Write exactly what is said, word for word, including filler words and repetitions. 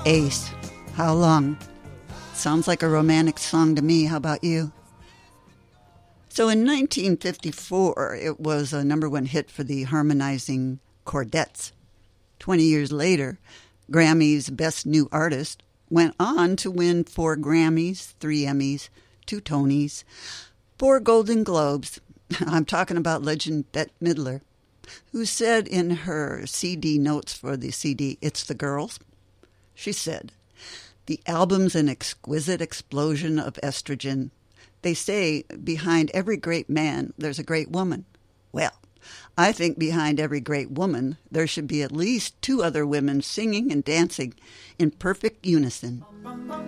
Ace, How Long? Sounds like a romantic song to me. How about you? So in nineteen fifty-four, it was a number one hit for the harmonizing Chordettes. Twenty years later, Grammy's Best New Artist went on to win four Grammys, three Emmys, two Tonys, four Golden Globes. I'm talking about legend Bette Midler, who said in her C D notes for the C D, It's the Girls, she said, the album's an exquisite explosion of estrogen. They say behind every great man, there's a great woman. Well, I think behind every great woman, there should be at least two other women singing and dancing in perfect unison.